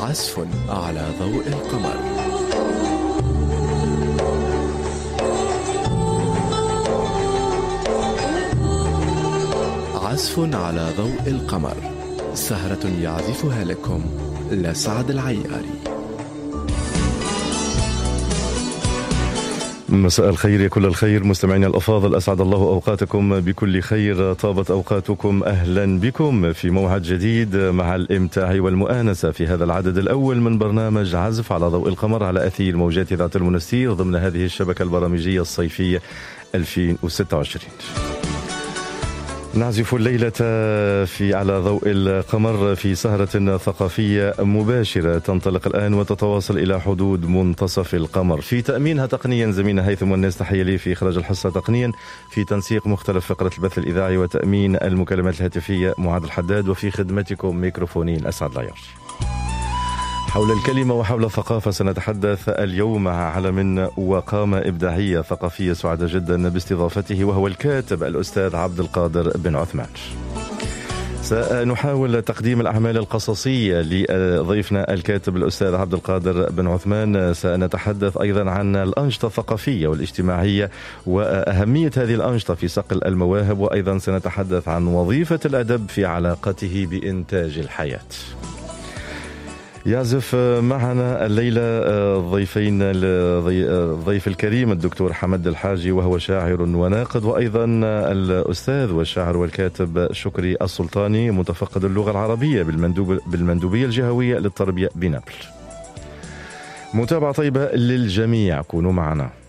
عزف على ضوء القمر. عزف على ضوء القمر، سهرة يعزفها لكم لسعد العياري. مساء الخير يا كل الخير مستمعينا الأفاضل، أسعد الله أوقاتكم بكل خير، طابت أوقاتكم، أهلا بكم في موعد جديد مع الإمتاع والمؤانسة في هذا العدد الأول من برنامج عزف على ضوء القمر على أثير موجات ذات المنستير ضمن هذه الشبكة البرامجية الصيفية 2026. نعزف الليلة على ضوء القمر في سهرة ثقافية مباشرة تنطلق الآن وتتواصل إلى حدود منتصف القمر. في تأمينها تقنيا زميلنا هيثم والناس، تحية لي في إخراج الحصة تقنيا، في تنسيق مختلف فقرة البث الإذاعي وتأمين المكالمات الهاتفية معاذ الحداد، وفي خدمتكم ميكروفونين أسعد العياري. حول الكلمة وحول الثقافة سنتحدث اليوم مع علم وقامة إبداعية ثقافية سعداء جدا باستضافته، وهو الكاتب الأستاذ عبد القادر بن عثمان. سنحاول تقديم الأعمال القصصية لضيفنا الكاتب الأستاذ عبد القادر بن عثمان. سنتحدث أيضا عن الأنشطة الثقافية والاجتماعية وأهمية هذه الأنشطة في صقل المواهب، وأيضا سنتحدث عن وظيفة الأدب في علاقته بإنتاج الحياة. يعزف معنا الليلة ضيفين، الضيف الكريم الدكتور حمد الحاجي وهو شاعر وناقد، وأيضا الأستاذ والشاعر والكاتب شكري السلطاني متفقد اللغة العربية بالمندوبية الجهوية للتربية بنابل. متابعة طيبة للجميع، كونوا معنا.